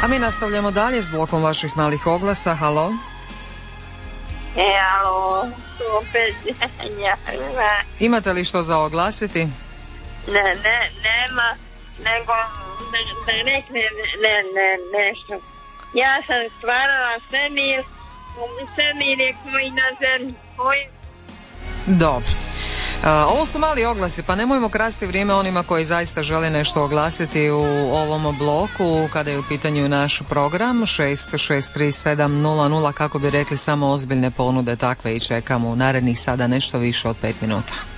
A mi nastavljamo dalje s blokom vaših malih oglasa. Halo? Alo, opet ja. Imate li što za oglasiti? Nema, nego da rekne nešto. Ja sam stvarala svemir je koji na zemlji, Dobro. Ovo su mali oglasi, pa nemojmo krasti vrijeme onima koji zaista žele nešto oglasiti u ovom bloku kada je u pitanju naš program 663700, kako bi rekli, samo ozbiljne ponude takve i čekamo u narednih sada nešto više od 5 minuta.